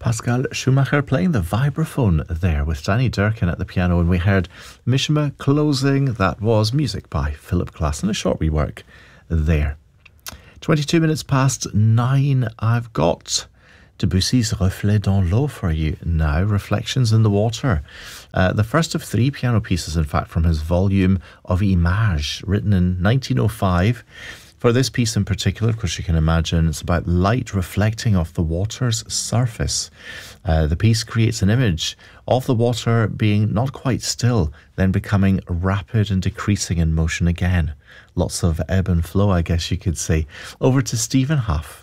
Pascal Schumacher playing the vibraphone there with Danny Durkin at the piano, and we heard Mishima closing. That was music by Philip Glass and a short rework there. 22 minutes past 9. I've got Debussy's Reflet dans l'eau for you now, Reflections in the Water. The first of 3 piano pieces, in fact, from his volume of Images, written in 1905. For this piece in particular, of course, you can imagine it's about light reflecting off the water's surface. The piece creates an image of the water being not quite still, then becoming rapid and decreasing in motion again. Lots of ebb and flow, I guess you could say. Over to Stephen Huff.